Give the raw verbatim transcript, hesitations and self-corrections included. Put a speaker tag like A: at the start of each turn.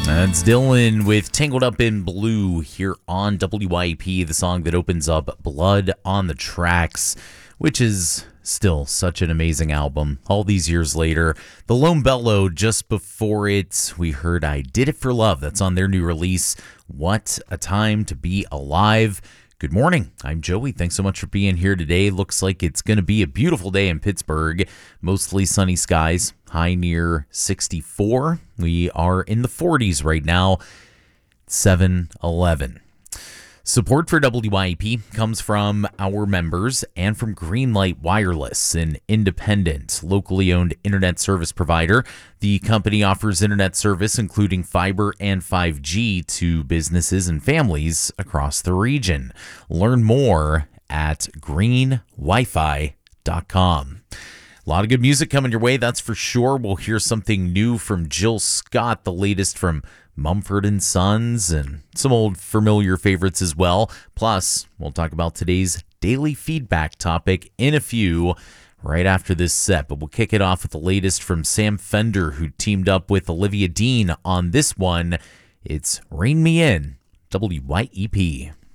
A: That's Dylan with Tangled Up in Blue here on W I E P, the song that opens up Blood on the Tracks, which is still such an amazing album. All these years later, The Lone Bellow, just before it, we heard I Did It for Love. That's on their new release, What a Time to Be Alive. Good morning. I'm Joey. Thanks so much for being here today. Looks like it's going to be a beautiful day in Pittsburgh. Mostly sunny skies, high near sixty-four. We are in the forties right now, seven eleven. Support for W I E P comes from our members and from Greenlight Wireless, an independent, locally owned internet service provider. The company offers internet service, including fiber and five G, to businesses and families across the region. Learn more at green wi fi dot com. A lot of good music coming your way, that's for sure. We'll hear something new from Jill Scott, the latest from Mumford and Sons, and some old familiar favorites as well. Plus, we'll talk about today's daily feedback topic in a few right after this set. But we'll kick it off with the latest from Sam Fender, who teamed up with Olivia Dean on this one. It's Rain Me In, W I E P.